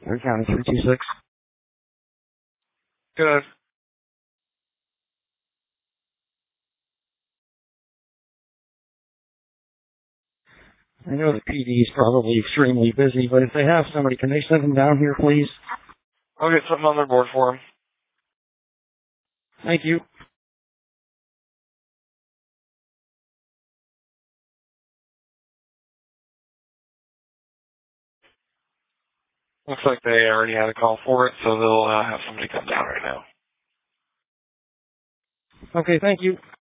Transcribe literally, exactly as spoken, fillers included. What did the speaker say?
We're counting three two six. Good. I know the P D is probably extremely busy, but if they have somebody, can they send them down here, please? I'll get something on their board for them. Thank you. Looks like they already had a call for it, so they'll uh, have somebody come down right now. Okay, thank you.